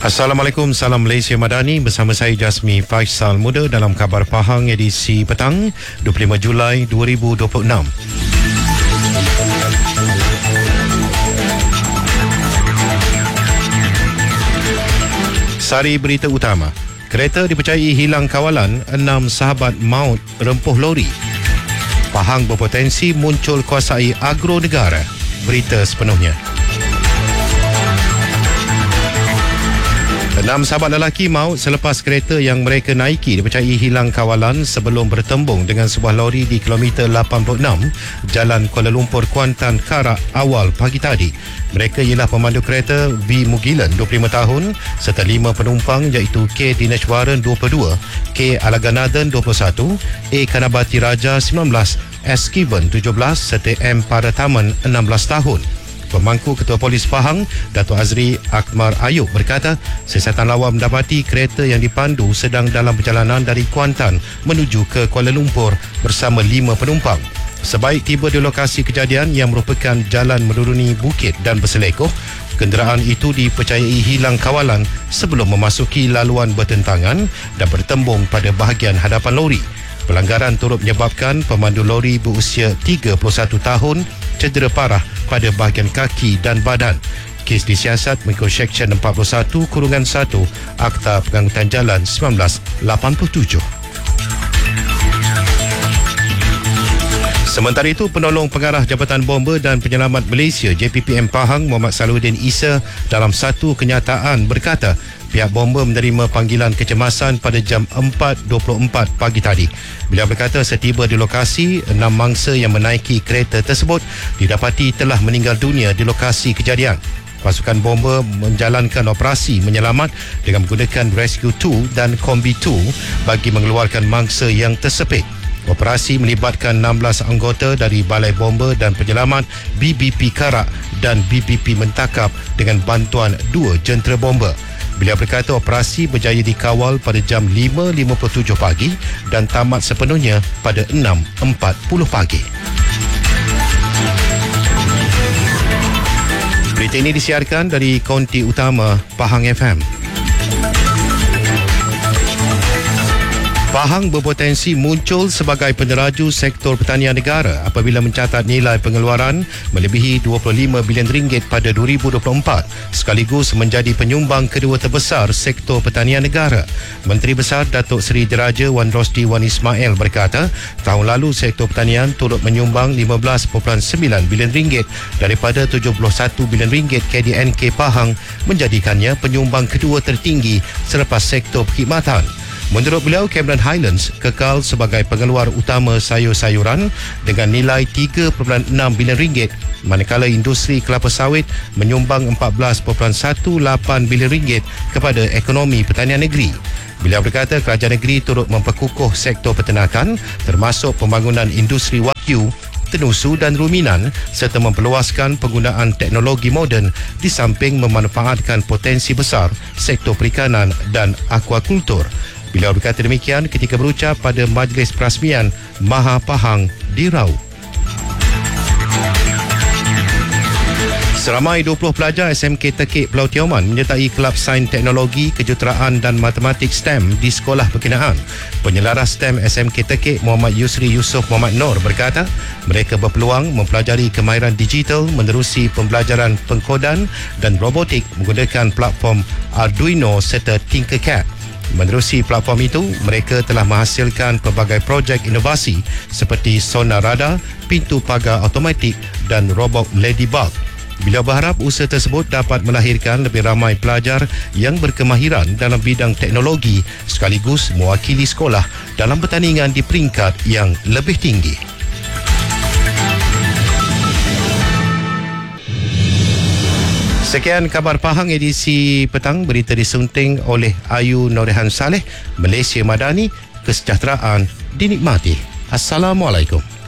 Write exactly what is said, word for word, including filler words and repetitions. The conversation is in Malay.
Assalamualaikum, salam Malaysia Madani. Bersama saya Jasmi Faisal Muda dalam Khabar Pahang edisi petang dua puluh lima Julai dua ribu dua puluh enam. Sari berita utama. Kereta dipercayai hilang kawalan, enam sahabat maut rempuh lori. Pahang berpotensi muncul kuasai agro negara. Berita sepenuhnya. Enam sahabat lelaki maut selepas kereta yang mereka naiki dipercayai hilang kawalan sebelum bertembung dengan sebuah lori di kilometer lapan puluh enam Jalan Kuala Lumpur Kuantan Karak awal pagi tadi. Mereka ialah pemandu kereta V. Mugilan dua puluh lima tahun serta lima penumpang iaitu K. Dineshwaran dua puluh dua, K. Alaganathan dua puluh satu, A. Kanabati Raja sembilan belas, S. Kiven tujuh belas serta M. Parataman enam belas tahun. Pemangku Ketua Polis Pahang, Datuk Azri Akmar Ayub berkata, siasatan lawan mendapati kereta yang dipandu sedang dalam perjalanan dari Kuantan menuju ke Kuala Lumpur bersama lima penumpang. Sebaik tiba di lokasi kejadian yang merupakan jalan menuruni bukit dan berselekoh, kenderaan itu dipercayai hilang kawalan sebelum memasuki laluan bertentangan dan bertembung pada bahagian hadapan lori. Pelanggaran turut menyebabkan pemandu lori berusia tiga puluh satu tahun cedera parah pada bahagian kaki dan badan. Kes disiasat mengikut Seksyen empat puluh satu kurungan satu Akta Pengangkutan Jalan seribu sembilan ratus lapan puluh tujuh. Sementara itu, penolong pengarah Jabatan Bomba dan Penyelamat Malaysia J P P M Pahang Muhammad Saluddin Isa dalam satu kenyataan berkata pihak bomba menerima panggilan kecemasan pada jam empat dua puluh empat pagi tadi. Beliau berkata setiba di lokasi, enam mangsa yang menaiki kereta tersebut didapati telah meninggal dunia di lokasi kejadian. Pasukan bomba menjalankan operasi menyelamat dengan menggunakan Rescue dua dan Kombi dua bagi mengeluarkan mangsa yang tersepit. Operasi melibatkan enam belas anggota dari Balai Bomba dan Penyelamat B B P Karak dan B B P Mentakap dengan bantuan dua jentera bomba. Beliau berkata operasi berjaya dikawal pada jam lima lima puluh tujuh pagi dan tamat sepenuhnya pada enam empat puluh pagi. Berita ini disiarkan dari Konti Utama Pahang F M. Pahang berpotensi muncul sebagai peneraju sektor pertanian negara apabila mencatat nilai pengeluaran melebihi dua puluh lima bilion ringgit pada dua ribu dua puluh empat sekaligus menjadi penyumbang kedua terbesar sektor pertanian negara. Menteri Besar Datuk Seri Diraja Wan Rosdi Wan Ismail berkata, tahun lalu sektor pertanian turut menyumbang lima belas perpuluhan sembilan bilion ringgit daripada tujuh puluh satu bilion ringgit K D N K Pahang, menjadikannya penyumbang kedua tertinggi selepas sektor perkhidmatan. Menurut beliau, Cameron Highlands kekal sebagai pengeluar utama sayur-sayuran dengan nilai tiga perpuluhan enam bilion ringgit, manakala industri kelapa sawit menyumbang empat belas perpuluhan lapan belas bilion ringgit kepada ekonomi pertanian negeri. Beliau berkata kerajaan negeri turut memperkukuh sektor peternakan termasuk pembangunan industri wagyu, tenusu dan ruminan serta memperluaskan penggunaan teknologi moden di samping memanfaatkan potensi besar sektor perikanan dan akuakultur. Beliau berkata demikian ketika berucap pada Majlis Perasmian Maha Pahang di Rau. Seramai dua puluh pelajar S M K Tekik Pulau Tioman menyertai Kelab Sains Teknologi, Kejuruteraan dan Matematik STEM di sekolah berkenaan. Penyelaras STEM S M K Tekik Muhammad Yusri Yusof Muhammad Nur berkata mereka berpeluang mempelajari kemahiran digital menerusi pembelajaran pengkodan dan robotik menggunakan platform Arduino serta Tinkercad. Menerusi platform itu, mereka telah menghasilkan pelbagai projek inovasi seperti sonar radar, pintu pagar automatik dan robot Ladybug. Beliau berharap usaha tersebut dapat melahirkan lebih ramai pelajar yang berkemahiran dalam bidang teknologi sekaligus mewakili sekolah dalam pertandingan di peringkat yang lebih tinggi. Sekian Khabar Pahang edisi petang, berita disunting oleh Ayu Norehan Saleh. Malaysia Madani, kesejahteraan dinikmati. Assalamualaikum.